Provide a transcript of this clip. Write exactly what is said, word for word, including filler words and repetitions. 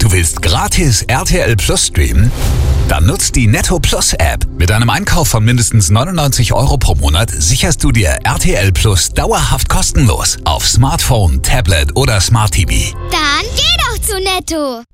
Du willst gratis R T L Plus streamen? Dann nutzt die Netto Plus App. Mit einem Einkauf von mindestens neunundneunzig Euro pro Monat sicherst du dir R T L Plus dauerhaft kostenlos auf Smartphone, Tablet oder Smart T V. Dann geh doch zu Netto!